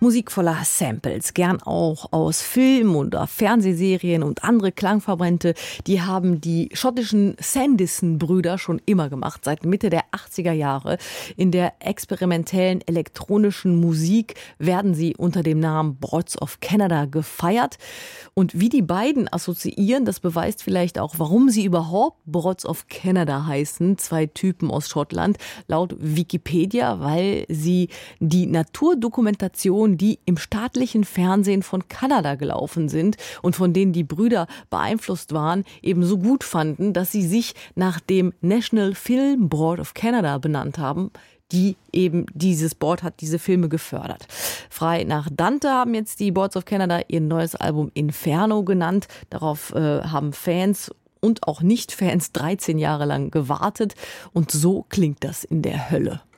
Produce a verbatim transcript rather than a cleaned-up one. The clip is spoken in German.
Musik voller Samples, gern auch aus Film- oder Fernsehserien und andere Klangverbände, die haben die schottischen Sanderson-Brüder schon immer gemacht, seit Mitte der achtziger Jahre. In der experimentellen elektronischen Musik werden sie unter dem Namen Broads of Canada gefeiert. Und wie die beiden assoziieren, das beweist vielleicht auch, warum sie überhaupt Broads of Canada heißen, zwei Typen aus Schottland, laut Wikipedia, weil sie die Naturdokumentation, die im staatlichen Fernsehen von Kanada gelaufen sind und von denen die Brüder beeinflusst waren, eben so gut fanden, dass sie sich nach dem National Film Board of Canada benannt haben, die eben dieses Board hat diese Filme gefördert. Frei nach Dante haben jetzt die Boards of Canada ihr neues Album Inferno genannt. Darauf äh, haben Fans und auch Nicht-Fans dreizehn Jahre lang gewartet. Und so klingt das in der Hölle.